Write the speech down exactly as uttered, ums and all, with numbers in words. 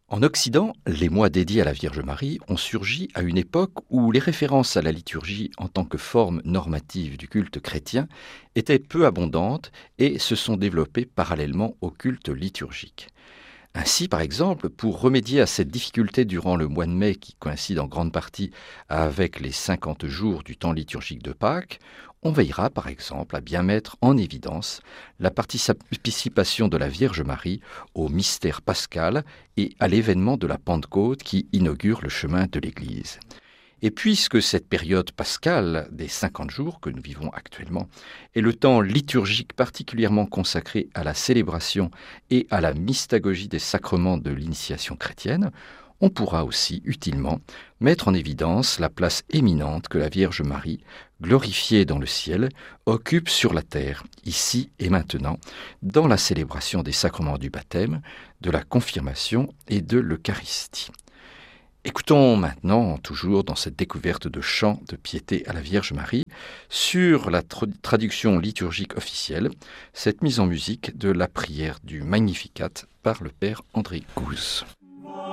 En Occident, les mois dédiés à la Vierge Marie ont surgi à une époque où les références à la liturgie en tant que forme normative du culte chrétien étaient peu abondantes et se sont développées parallèlement au culte liturgique. Ainsi, par exemple, pour remédier à cette difficulté durant le mois de mai qui coïncide en grande partie avec les cinquante jours du temps liturgique de Pâques, on veillera par exemple à bien mettre en évidence la participation de la Vierge Marie au mystère pascal et à l'événement de la Pentecôte qui inaugure le chemin de l'Église. Et puisque cette période pascale des cinquante jours que nous vivons actuellement est le temps liturgique particulièrement consacré à la célébration et à la mystagogie des sacrements de l'initiation chrétienne, on pourra aussi utilement mettre en évidence la place éminente que la Vierge Marie, glorifiée dans le ciel, occupe sur la terre, ici et maintenant, dans la célébration des sacrements du baptême, de la confirmation et de l'Eucharistie. Écoutons maintenant, toujours dans cette découverte de chants de piété à la Vierge Marie, sur la tra- traduction liturgique officielle, cette mise en musique de la prière du Magnificat par le Père André Gouze.